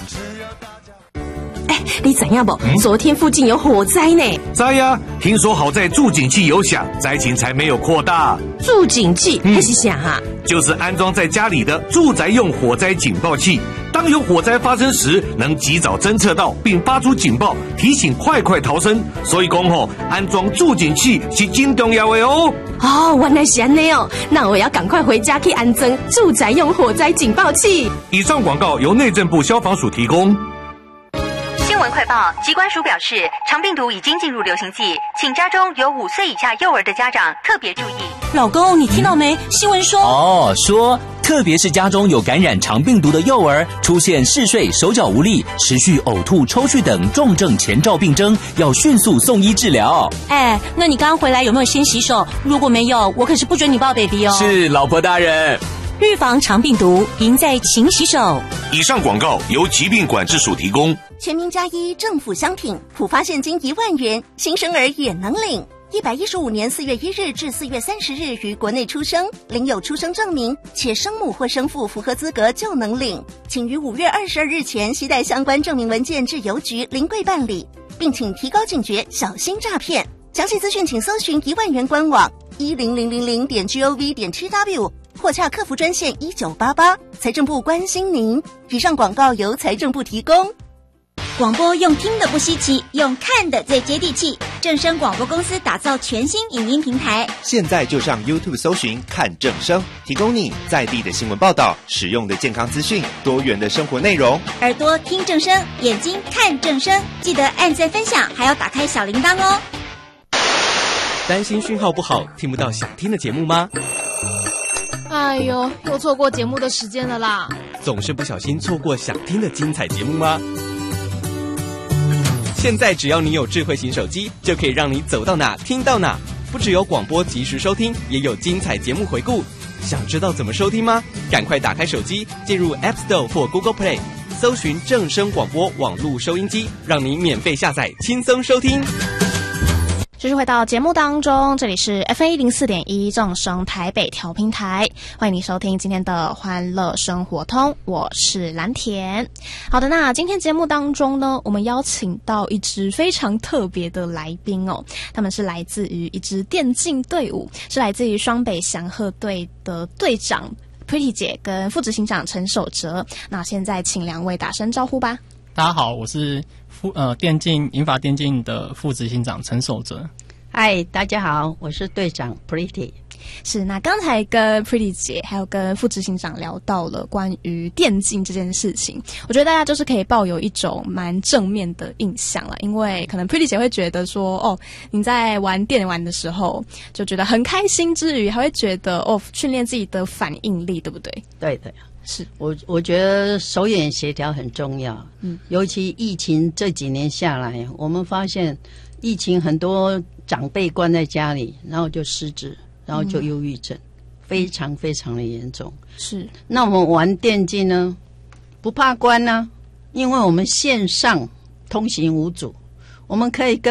你知影不？昨天附近有火灾呢。 知呀，听说好在助警器有响，灾情才没有扩大。 助警器还是啥啊？ 就是安装在家里的住宅用火灾警报器，当有火灾发生时，能及早侦测到并发出警报，提醒快逃生。所以讲安装助警器是真重要的哦。 哦，原来是安内哦，那我要赶快回家去安装住宅用火灾警报器。 以上广告由内政部消防署提供。 新闻快报，疾管署表示，肠病毒已经进入流行季，请家中有5岁以下幼儿的家长特别注意。 老公，你听到没？新闻说特别是家中有感染肠病毒的幼儿，出现嗜睡、手脚无力、持续呕吐、抽搐等重症前兆病征，要迅速送医治疗。 那你刚刚回来有没有先洗手？如果没有，我可是不准你抱 baby 哦。 是，老婆大人。 预防肠病毒，赢在勤洗手。 以上广告由疾病管制署提供。 全民加一政府商品，普发现金1万元，新生儿也能领。115年4月1日至4月30日于国内出生，领有出生证明，且生母或生父符合资格就能领。请于5月22日前携带相关证明文件至邮局临柜办理，并请提高警觉，小心诈骗。详细资讯请搜寻1万元官网10000.gov.tw。或洽客服专线1988，财政部关心您。以上广告由财政部提供。 广播用听的不稀奇，用看的最接地气。正声广播公司打造全新影音平台， 现在就上 YouTube 搜寻看正声，提供你在地的新闻报道、实用的健康资讯、多元的生活内容。 耳朵听正声，眼睛看正声，记得按赞分享，还要打开小铃铛哦。 担心讯号不好，听不到想听的节目吗？ 哎呦，又错过节目的时间了啦！ 总是不小心错过想听的精彩节目吗？现在只要你有智慧型手机，就可以让你走到哪听到哪。不只有广播及时收听，也有精彩节目回顾。想知道怎么收听吗？赶快打开手机，进入 App Store 或 Google Play， 搜寻正声广播网络收音机，让你免费下载，轻松收听。 继续回到节目当中，这里是 FM104.1 正声台北调频台，欢迎你收听今天的欢乐生活通，我是蓝田。好的，那今天节目当中呢，我们邀请到一支非常特别的来宾哦，他们是来自于一支电竞队伍，是来自于双北祥鹤队的队长 Pretty 姐跟副执行长陈守哲。那现在请两位打声招呼吧。 大家好，我是银发电竞的副执行长陈守哲。 嗨，大家好，我是队长 Pretty。 是，那刚才跟 Pretty 姐还有跟副执行长聊到了关于电竞这件事情，我觉得大家就是可以抱有一种蛮正面的印象啦，因为可能 Pretty 姐会觉得说，你在玩电玩的时候就觉得很开心之余，还会觉得训练自己的反应力，对不对？ 对的。是我觉得手眼协调很重要，尤其疫情这几年下来，我们发现疫情很多长辈关在家里，然后就失智，然后就忧郁症，非常非常的严重。 是， 那我们玩电竞呢，不怕关呢，因为我们线上通行无阻，我们可以跟